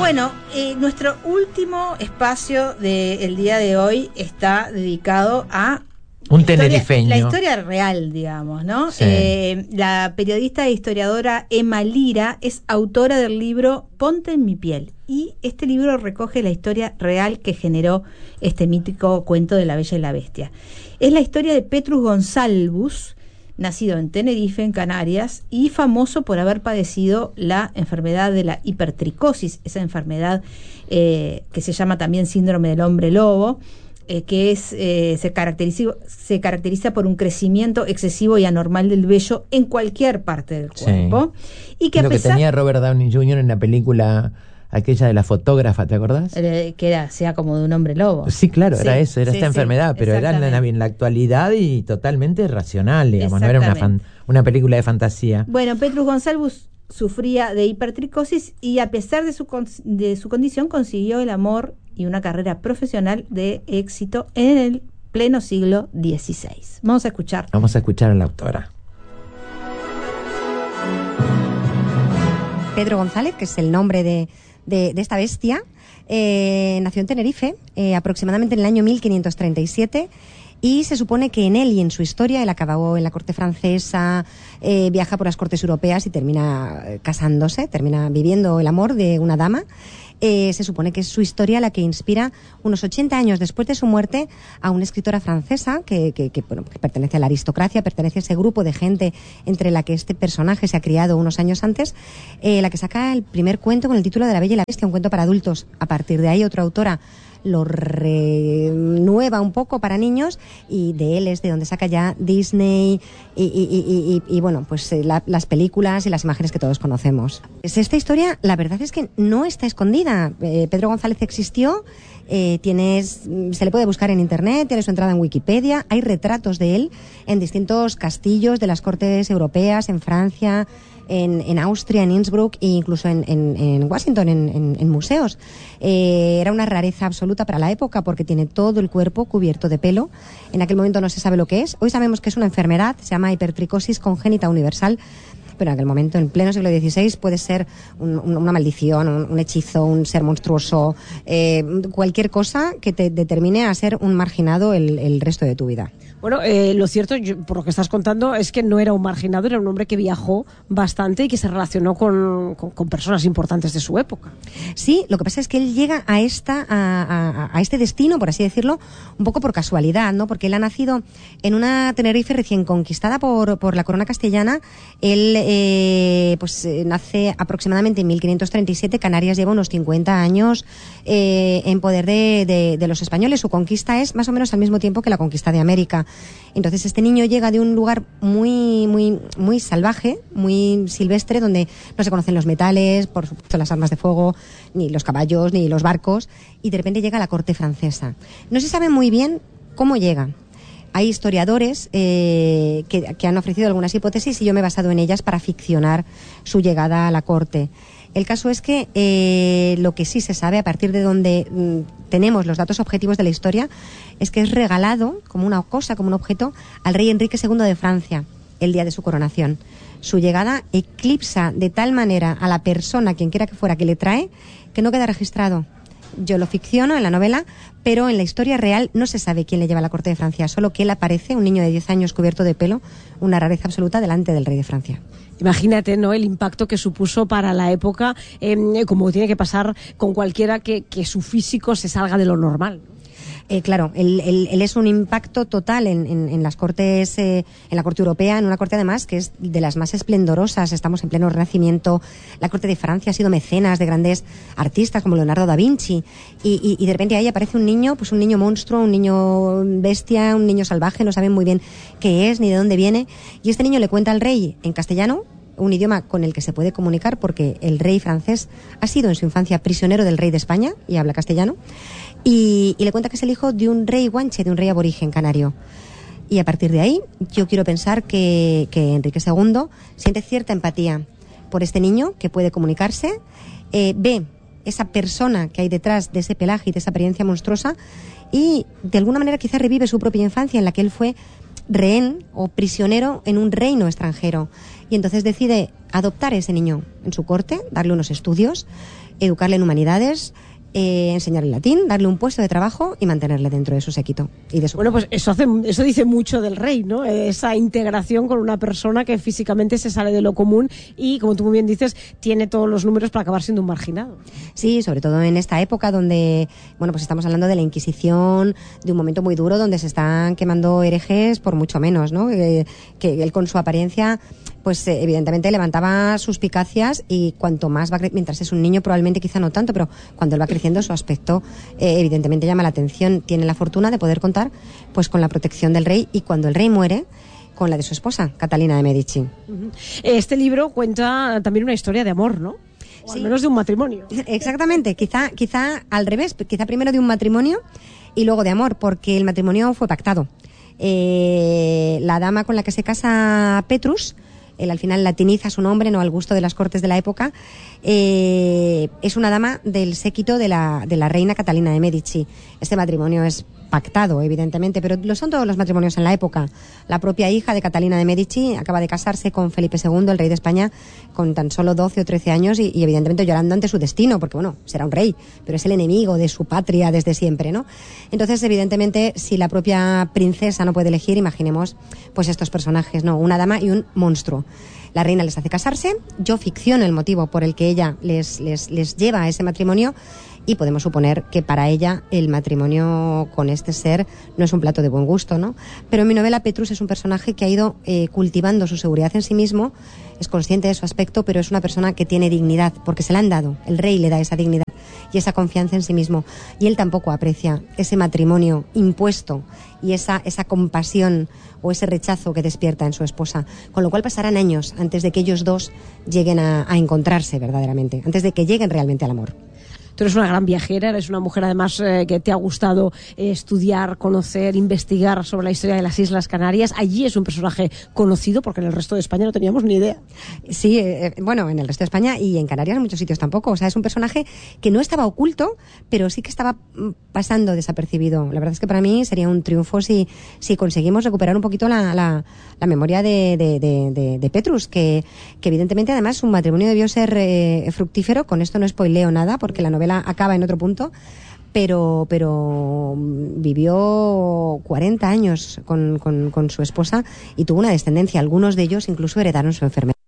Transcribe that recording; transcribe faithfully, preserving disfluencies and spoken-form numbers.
Bueno, eh, nuestro último espacio del día de hoy está dedicado a un historia, tenerifeño. La historia real, digamos, ¿no? Sí. Eh, la periodista e historiadora Emma Lira es autora del libro Ponte en mi piel. Y este libro recoge la historia real que generó este mítico cuento de La Bella y la Bestia. Es la historia de Petrus Gonsalvus, nacido en Tenerife, en Canarias, y famoso por haber padecido la enfermedad de la hipertricosis, esa enfermedad eh, que se llama también síndrome del hombre lobo, eh, que es eh, se caracteriza, se caracteriza por un crecimiento excesivo y anormal del vello en cualquier parte del cuerpo. Sí. Y que lo a pesar, que tenía Robert Downey junior en la película aquella de la fotógrafa, ¿te acordás? Eh, que era, sea como de un hombre lobo. Sí, claro, sí, era eso, era sí, esta sí, enfermedad, pero era en la, en la actualidad y totalmente racional, digamos, no era una, fan, una película de fantasía. Bueno, Petrus Gonsalvus sufría de hipertricosis y a pesar de su, de su condición consiguió el amor y una carrera profesional de éxito en el pleno siglo dieciséis. Vamos a escuchar. Vamos a escuchar a la autora. Pedro González, que es el nombre de, de, de esta bestia, eh, nació en Tenerife eh, aproximadamente en el año mil quinientos treinta y siete y se supone que en él y en su historia él acabó en la corte francesa, eh, viaja por las cortes europeas y termina casándose, termina viviendo el amor de una dama. Eh, se supone que es su historia la que inspira unos ochenta años después de su muerte a una escritora francesa que, que, que, bueno, que pertenece a la aristocracia, pertenece a ese grupo de gente entre la que este personaje se ha criado unos años antes, eh, la que saca el primer cuento con el título de La Bella y la Bestia, un cuento para adultos. A partir de ahí otra autora lo renueva un poco para niños y de él es de donde saca ya Disney y, y, y, y, y bueno, pues la, las películas y las imágenes que todos conocemos. Pues esta historia, la verdad es que no está escondida. Eh, Pedro González existió, eh, tienes, se le puede buscar en internet, tiene su entrada en Wikipedia, hay retratos de él en distintos castillos de las cortes europeas, en Francia, En, en Austria, en Innsbruck e incluso en, en, en Washington, en, en, en museos. Eh, era una rareza absoluta para la época porque tiene todo el cuerpo cubierto de pelo. En aquel momento no se sabe lo que es. Hoy sabemos que es una enfermedad, se llama hipertricosis congénita universal, pero en aquel momento, en pleno siglo dieciséis, puede ser un, un, una maldición, un, un hechizo, un ser monstruoso, eh, cualquier cosa que te determine a ser un marginado el, el resto de tu vida. Bueno, eh, lo cierto, yo, por lo que estás contando, es que no era un marginado, era un hombre que viajó bastante y que se relacionó con, con, con personas importantes de su época. Sí, lo que pasa es que él llega a esta a, a, a este destino, por así decirlo, un poco por casualidad, ¿no? Porque él ha nacido en una Tenerife recién conquistada por, por la corona castellana. Él eh, pues eh, nace aproximadamente en mil quinientos treinta y siete. Canarias lleva unos cincuenta años eh, en poder de, de, de los españoles. Su conquista es más o menos al mismo tiempo que la conquista de América. Entonces este niño llega de un lugar muy muy muy salvaje, muy silvestre, donde no se conocen los metales, por supuesto las armas de fuego, ni los caballos, ni los barcos, y de repente llega a la corte francesa. No se sabe muy bien cómo llega. Hay historiadores eh, que, que han ofrecido algunas hipótesis y yo me he basado en ellas para ficcionar su llegada a la corte. El caso es que eh, lo que sí se sabe, a partir de donde mm, tenemos los datos objetivos de la historia, es que es regalado como una cosa, como un objeto, al rey Enrique segundo de Francia el día de su coronación. Su llegada eclipsa de tal manera a la persona, quien quiera que fuera, que le trae, que no queda registrado. Yo lo ficciono en la novela, pero en la historia real no se sabe quién le lleva a la corte de Francia, solo que él aparece, un niño de diez años cubierto de pelo, una rareza absoluta delante del rey de Francia. Imagínate, ¿no?, el impacto que supuso para la época, eh, como tiene que pasar con cualquiera que, que su físico se salga de lo normal. Eh, claro, él, él, él es un impacto total en, en, en las cortes, eh, en la corte europea, en una corte además que es de las más esplendorosas. Estamos en pleno Renacimiento. La corte de Francia ha sido mecenas de grandes artistas como Leonardo da Vinci y, y, y de repente ahí aparece un niño, pues un niño monstruo, un niño bestia, un niño salvaje, no saben muy bien qué es ni de dónde viene, y este niño le cuenta al rey en castellano, un idioma con el que se puede comunicar porque el rey francés ha sido en su infancia prisionero del rey de España y habla castellano, y, y le cuenta que es el hijo de un rey guanche, de un rey aborigen canario. Y a partir de ahí yo quiero pensar que, que Enrique segundo siente cierta empatía por este niño que puede comunicarse, eh, ve esa persona que hay detrás de ese pelaje y de esa apariencia monstruosa y de alguna manera quizá revive su propia infancia en la que él fue rehén o prisionero en un reino extranjero, y entonces decide adoptar a ese niño en su corte, darle unos estudios educarle en humanidades, Eh, enseñarle latín, darle un puesto de trabajo y mantenerle dentro de su séquito y de su... Bueno, pues eso hace, eso dice mucho del rey, ¿no? Esa integración con una persona que físicamente se sale de lo común y, como tú muy bien dices, tiene todos los números para acabar siendo un marginado. Sí, sobre todo en esta época donde, bueno, pues estamos hablando de la Inquisición, de un momento muy duro donde se están quemando herejes por mucho menos, ¿no? Eh, que él con su apariencia, pues eh, evidentemente levantaba suspicacias y cuanto más va cre- mientras es un niño probablemente quizá no tanto, pero cuando él va creciendo su aspecto eh, evidentemente llama la atención. Tiene la fortuna de poder contar pues con la protección del rey y cuando el rey muere, con la de su esposa, Catalina de Medici. Uh-huh. Este libro cuenta también una historia de amor, ¿no? O Sí. al menos de un matrimonio. Exactamente, quizá, quizá al revés, quizá primero de un matrimonio y luego de amor, porque el matrimonio fue pactado. Eh, la dama con la que se casa Petrus, él al final latiniza su nombre, no al gusto de las cortes de la época, eh, es una dama del séquito de la, de la reina Catalina de Medici. Este matrimonio es pactado, evidentemente, pero lo son todos los matrimonios en la época. La propia hija de Catalina de Medici acaba de casarse con Felipe segundo, el rey de España, con tan solo doce o trece años y, y evidentemente llorando ante su destino, porque bueno, será un rey, pero es el enemigo de su patria desde siempre, ¿no? Entonces, evidentemente, si la propia princesa no puede elegir, imaginemos pues estos personajes, ¿no? Una dama y un monstruo. La reina les hace casarse, yo ficciono el motivo por el que ella les, les, les lleva a ese matrimonio y podemos suponer que para ella el matrimonio con este ser no es un plato de buen gusto, ¿no? Pero en mi novela Petrus es un personaje que ha ido eh, cultivando su seguridad en sí mismo, es consciente de su aspecto, pero es una persona que tiene dignidad, porque se la han dado, el rey le da esa dignidad y esa confianza en sí mismo, y él tampoco aprecia ese matrimonio impuesto y esa, esa compasión o ese rechazo que despierta en su esposa, con lo cual pasarán años antes de que ellos dos lleguen a, a encontrarse verdaderamente, antes de que lleguen realmente al amor. Tú eres una gran viajera, eres una mujer además eh, que te ha gustado eh, estudiar, conocer, investigar sobre la historia de las Islas Canarias. Allí es un personaje conocido porque en el resto de España no teníamos ni idea. Sí, eh, bueno, en el resto de España y en Canarias en muchos sitios tampoco. O sea, es un personaje que no estaba oculto, pero sí que estaba pasando desapercibido. La verdad es que para mí sería un triunfo si, si conseguimos recuperar un poquito la, la, la memoria de, de, de, de, de Petrus, que, que evidentemente además su matrimonio debió ser eh, fructífero. Con esto no spoileo nada porque la novela acaba en otro punto, pero pero vivió cuarenta años con, con, con su esposa y tuvo una descendencia. Algunos de ellos incluso heredaron su enfermedad.